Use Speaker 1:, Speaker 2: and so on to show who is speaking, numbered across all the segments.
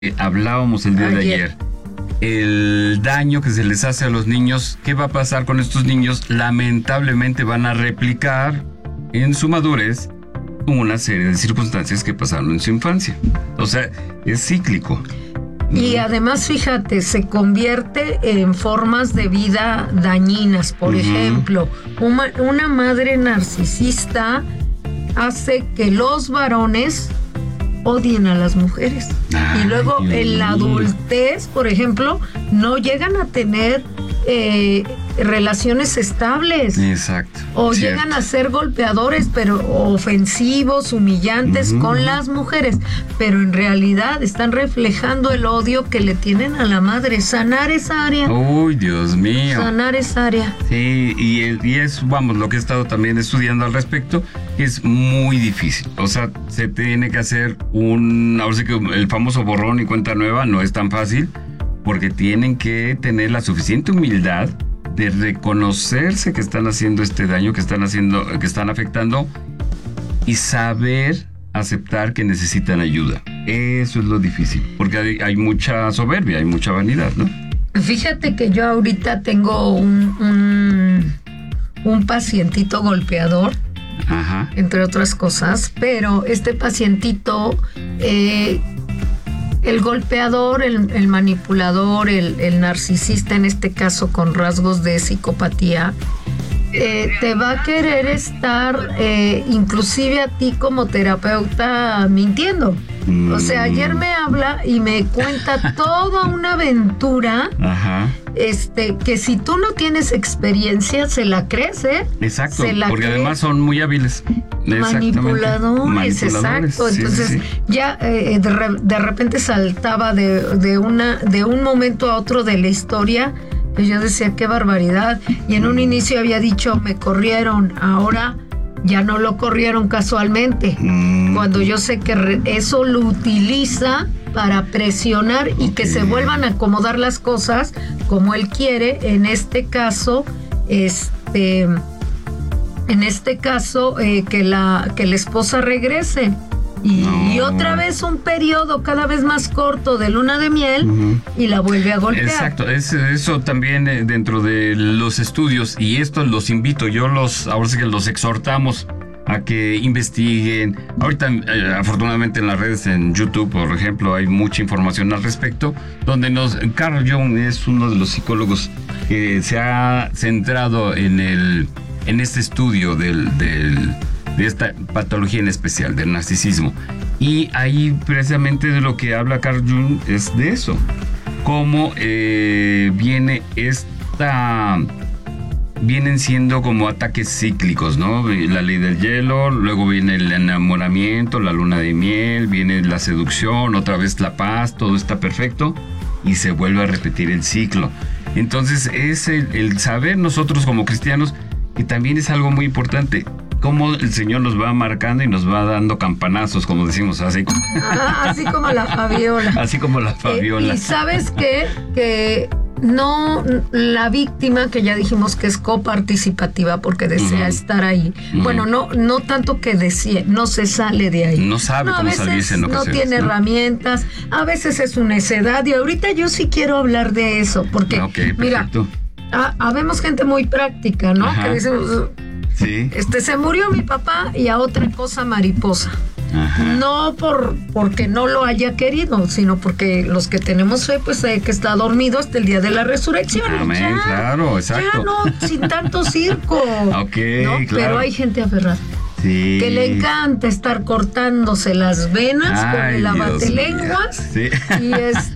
Speaker 1: hablábamos el día de ayer. El daño que se les hace a los niños, ¿qué va a pasar con estos niños? Lamentablemente van a replicar en su madurez una serie de circunstancias que pasaron en su infancia. O sea, es cíclico.
Speaker 2: Y además, fíjate, se convierte en formas de vida dañinas. Por ejemplo, una madre narcisista hace que los varones odien a las mujeres. Y luego en la adultez, por ejemplo, no llegan a tener relaciones estables.
Speaker 1: Exacto.
Speaker 2: O llegan a ser golpeadores, pero ofensivos, humillantes con las mujeres. Pero en realidad están reflejando el odio que le tienen a la madre. Sanar esa área.
Speaker 1: Uy, Dios mío.
Speaker 2: Sanar esa área.
Speaker 1: Sí, y es, vamos, lo que he estado también estudiando al respecto, es muy difícil. O sea, se tiene que hacer ahora sí que el famoso borrón y cuenta nueva no es tan fácil, porque tienen que tener la suficiente humildad de reconocerse que están haciendo este daño, que están afectando, y saber aceptar que necesitan ayuda. Eso es lo difícil, porque hay mucha soberbia, hay mucha vanidad, ¿no?
Speaker 2: Fíjate que yo ahorita tengo un pacientito golpeador, entre otras cosas, pero este pacientito, el golpeador, el manipulador, el narcisista, en este caso con rasgos de psicopatía, te va a querer estar, inclusive a ti como terapeuta, mintiendo. O sea, ayer me habla y me cuenta toda una aventura, que si tú no tienes experiencia, se la crees, ¿eh?
Speaker 1: Exacto, porque además son muy hábiles.
Speaker 2: Manipuladores, exacto. Entonces, ya de repente saltaba de un momento a otro de la historia. Pues yo decía, qué barbaridad. Y en un inicio había dicho, me corrieron, ahora ya no lo corrieron casualmente. Cuando yo sé que eso lo utiliza para presionar y que se vuelvan a acomodar las cosas como él quiere. En este caso, que la esposa regrese. Y otra vez un periodo cada vez más corto de luna de miel y la vuelve a golpear.
Speaker 1: Exacto, eso también dentro de los estudios, y esto los invito, ahora sí que los exhortamos a que investiguen. Ahorita, afortunadamente en las redes, en YouTube, por ejemplo, hay mucha información al respecto, donde Carl Jung es uno de los psicólogos que se ha centrado en este estudio de esta patología en especial, del narcisismo. Y ahí precisamente de lo que habla Carl Jung es de eso. Cómo vienen siendo como ataques cíclicos, ¿no? La ley del hielo, luego viene el enamoramiento, la luna de miel, viene la seducción, otra vez la paz, todo está perfecto y se vuelve a repetir el ciclo. Entonces es el saber nosotros como cristianos, que también es algo muy importante, cómo el Señor nos va marcando y nos va dando campanazos, como decimos, así
Speaker 2: como la Fabiola.
Speaker 1: Así como la Fabiola.
Speaker 2: Y ¿sabes qué? Que no, la víctima, que ya dijimos que es coparticipativa porque desea estar ahí. Bueno, no tanto que desee, no se sale de ahí.
Speaker 1: No sabe cómo salirse en ocasiones.
Speaker 2: No tiene herramientas, a veces es una necedad, y ahorita yo sí quiero hablar de eso, porque, mira, habemos gente muy práctica, ¿no? Que decimos, se murió mi papá y a otra cosa mariposa. No porque no lo haya querido, sino porque los que tenemos fe, pues que está dormido hasta el día de la resurrección.
Speaker 1: Amén, claro, exacto.
Speaker 2: Ya no, sin tanto circo. ¿no?
Speaker 1: Claro.
Speaker 2: Pero hay gente aferrada.
Speaker 1: Sí.
Speaker 2: Que le encanta estar cortándose las venas con el abatelenguas.
Speaker 1: Sí.
Speaker 2: Y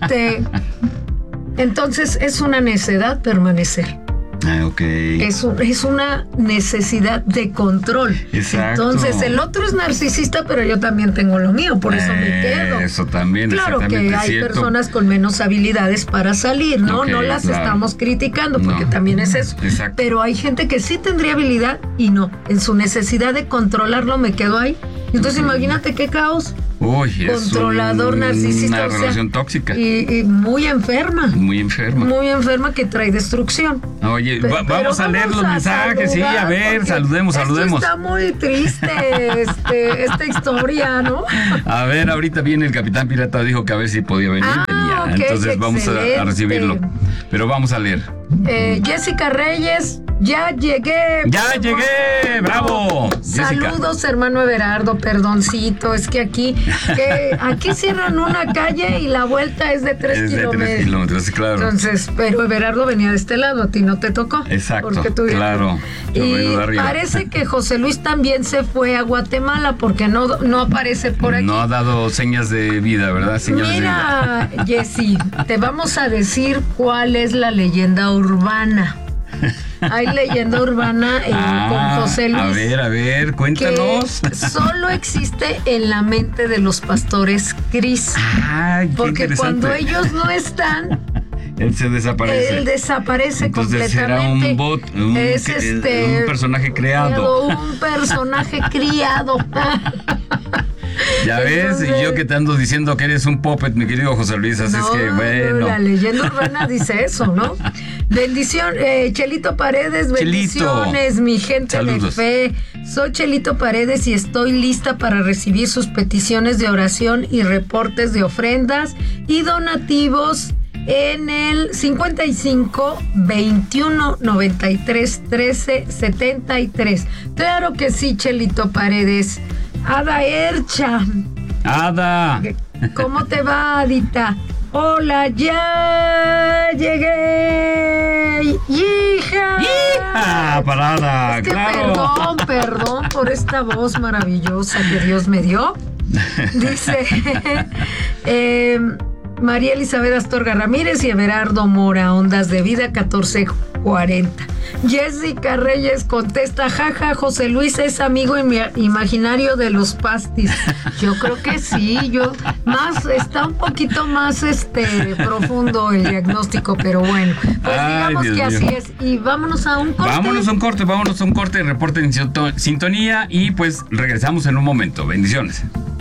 Speaker 2: entonces es una necedad permanecer. Es una necesidad de control.
Speaker 1: Exacto.
Speaker 2: Entonces el otro es narcisista, pero yo también tengo lo mío, por eso me quedo.
Speaker 1: Eso también,
Speaker 2: claro que hay personas con menos habilidades para salir, ¿no? No las estamos criticando, porque también es eso.
Speaker 1: Exacto.
Speaker 2: Pero hay gente que sí tendría habilidad y no. En su necesidad de controlarlo me quedo ahí. Entonces imagínate qué caos. controlador, narcisista.
Speaker 1: Una relación tóxica.
Speaker 2: Y muy enferma.
Speaker 1: Muy enferma
Speaker 2: que trae destrucción.
Speaker 1: Oye, vamos a leer los mensajes, sí, a ver, saludemos.
Speaker 2: Está muy triste esta historia, ¿no?
Speaker 1: A ver, ahorita viene el Capitán Pirata, dijo que a ver si podía venir.
Speaker 2: Okay,
Speaker 1: entonces vamos a recibirlo. Pero vamos a leer.
Speaker 2: Jessica Reyes, ya llegué.
Speaker 1: ¡Bravo!
Speaker 2: Saludos, hermano Everardo, perdoncito, es que aquí cierran una calle y la vuelta es de 3 kilómetros.
Speaker 1: De 3 kilómetros, claro.
Speaker 2: Entonces, pero Everardo venía de este lado, a ti no te tocó.
Speaker 1: Exacto,
Speaker 2: porque tú
Speaker 1: claro.
Speaker 2: Y parece que José Luis también se fue a Guatemala porque no aparece por aquí.
Speaker 1: No ha dado señas de vida, ¿verdad?
Speaker 2: Mira, Jessy, te vamos a decir cuál es la leyenda urbana. Hay leyenda urbana con José Luis.
Speaker 1: A ver, cuéntanos.
Speaker 2: Que solo existe en la mente de los pastores Cris. Porque cuando ellos no están,
Speaker 1: él se desaparece.
Speaker 2: Él desaparece.
Speaker 1: Entonces
Speaker 2: completamente.
Speaker 1: Será un bot, un personaje creado.
Speaker 2: Un personaje criado.
Speaker 1: Ya ves, y yo que te ando diciendo que eres un puppet, mi querido José Luis, así es que bueno.
Speaker 2: La leyenda urbana dice eso, ¿no? Bendición, Chelito Paredes, bendiciones, Chelito. Mi gente. Saludos. De fe. Soy Chelito Paredes y estoy lista para recibir sus peticiones de oración y reportes de ofrendas y donativos en el 55 21 93 13 73. Claro que sí, Chelito Paredes. Ada Ercha.
Speaker 1: Ada.
Speaker 2: ¿Cómo te va, Adita? Hola, ya llegué. ¡Hija!
Speaker 1: Parada, claro.
Speaker 2: Perdón por esta voz maravillosa que Dios me dio. Dice María Elizabeth Astorga Ramírez y Everardo Mora, Ondas de Vida 1440. Jessica Reyes contesta, jaja, José Luis es amigo imaginario de los pastis. Yo creo que sí, está un poquito más profundo el diagnóstico, pero bueno, pues digamos Dios que mío. Así es. Y vámonos a un corte.
Speaker 1: Vámonos a un corte, reporte en sintonía y pues regresamos en un momento. Bendiciones.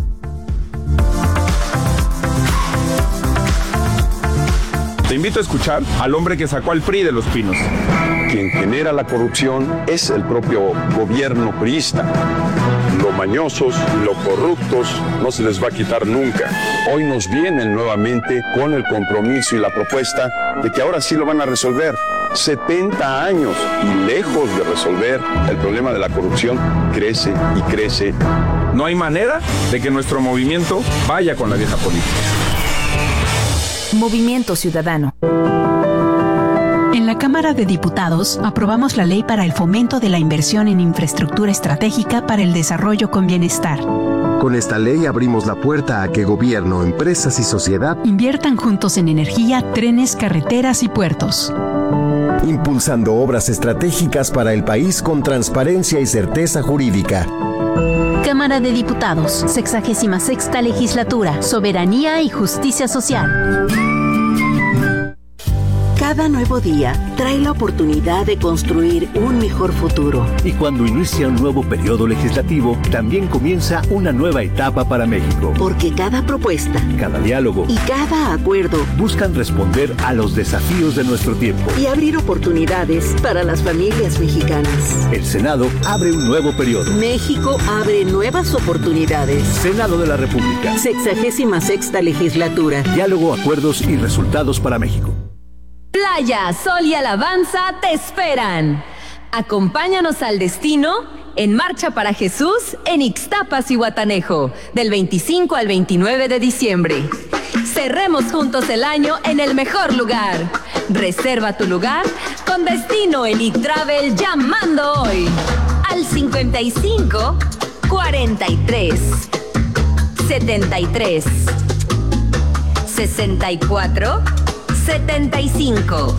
Speaker 3: Te invito a escuchar al hombre que sacó al PRI de los pinos.
Speaker 4: Quien genera la corrupción es el propio gobierno priista. Lo mañosos y lo corruptos no se les va a quitar nunca. Hoy nos vienen nuevamente con el compromiso y la propuesta de que ahora sí lo van a resolver. 70 años y lejos de resolver el problema de la corrupción, crece y crece.
Speaker 3: No hay manera de que nuestro movimiento vaya con la vieja política.
Speaker 5: Movimiento Ciudadano.
Speaker 6: En la Cámara de Diputados aprobamos la Ley para el Fomento de la Inversión en Infraestructura Estratégica para el Desarrollo con Bienestar.
Speaker 7: Con esta ley abrimos la puerta a que gobierno, empresas y sociedad
Speaker 6: inviertan juntos en energía, trenes, carreteras y puertos.
Speaker 7: Impulsando obras estratégicas para el país con transparencia y certeza jurídica.
Speaker 5: Cámara de Diputados, 66ª Legislatura, Soberanía y Justicia Social.
Speaker 8: Cada nuevo día trae la oportunidad de construir un mejor futuro.
Speaker 9: Y cuando inicia un nuevo periodo legislativo, también comienza una nueva etapa para México.
Speaker 8: Porque cada propuesta,
Speaker 9: cada diálogo
Speaker 8: y cada acuerdo
Speaker 9: buscan responder a los desafíos de nuestro tiempo
Speaker 8: y abrir oportunidades para las familias mexicanas.
Speaker 9: El Senado abre un nuevo periodo.
Speaker 8: México abre nuevas oportunidades.
Speaker 9: Senado de la República.
Speaker 8: 66ª Legislatura.
Speaker 9: Diálogo, acuerdos y resultados para México.
Speaker 10: Playa, sol y alabanza te esperan. Acompáñanos al destino en Marcha para Jesús en Ixtapas y Guatanejo, del 25 al 29 de diciembre. Cerremos juntos el año en el mejor lugar. Reserva tu lugar con Destino Elite Travel llamando hoy al 55 43 73 64 75.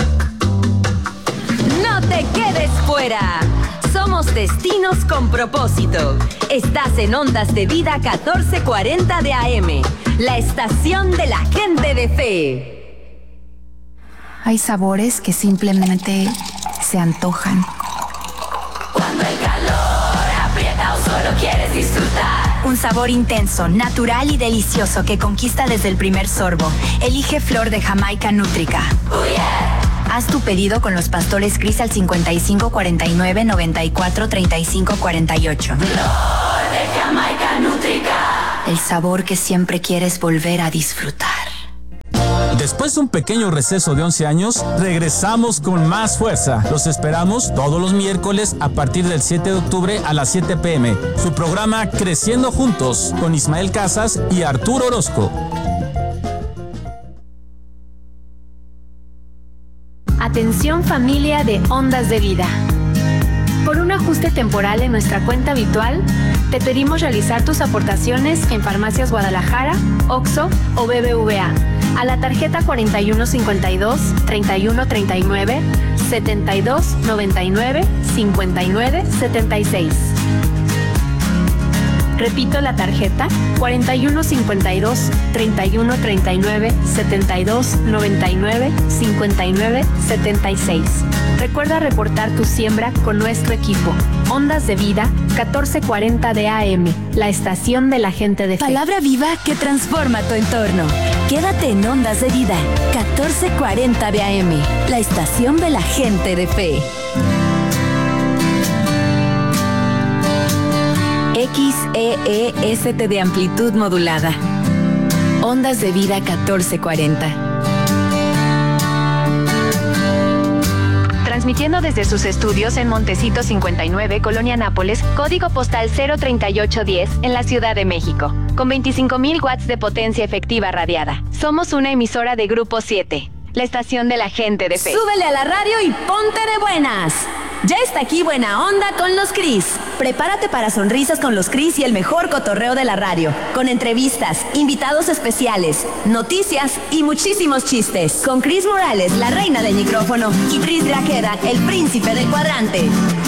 Speaker 10: No te quedes fuera. Somos Destinos con Propósito. Estás en Ondas de Vida 1440 de AM, la estación de la gente de fe.
Speaker 11: Hay sabores que simplemente se antojan.
Speaker 12: Cuando el calor aprieta o solo quieres disfrutar,
Speaker 11: Un sabor intenso, natural y delicioso que conquista desde el primer sorbo. Elige Flor de Jamaica Nútrica. Oh, yeah. Haz tu pedido con los pastores Cris al 55 49 94 35 48. Flor de Jamaica Nútrica. El sabor que siempre quieres volver a disfrutar.
Speaker 12: Después de un pequeño receso de 11 años, regresamos con más fuerza. Los esperamos todos los miércoles a partir del 7 de octubre a las 7 p.m. Su programa Creciendo Juntos con Ismael Casas y Arturo Orozco.
Speaker 13: Atención familia de Ondas de Vida. Por un ajuste temporal en nuestra cuenta habitual, te pedimos realizar tus aportaciones en Farmacias Guadalajara, OXXO o BBVA a la tarjeta 4152 3139 7299 5976. Repito la tarjeta 4152 3139 7299 5976. Recuerda reportar tu siembra con nuestro equipo. Ondas de Vida, 1440 de AM, la estación de la gente de fe.
Speaker 5: Palabra viva que transforma tu entorno. Quédate en Ondas de Vida, 1440 de AM, la estación de la gente de fe. XEEST de amplitud modulada. Ondas de Vida 1440.
Speaker 13: Transmitiendo desde sus estudios en Montecito 59, Colonia Nápoles, código postal 03810 en la Ciudad de México, con 25,000 watts de potencia efectiva radiada. Somos una emisora de Grupo 7, la estación de la gente de fe.
Speaker 10: Súbele a la radio y ponte de buenas. Ya está aquí Buena Onda con los Cris. Prepárate para sonrisas con los Cris y el mejor cotorreo de la radio, con entrevistas, invitados especiales, noticias y muchísimos chistes. Con Cris Morales, la reina del micrófono, y Cris Grajeda, el príncipe del cuadrante.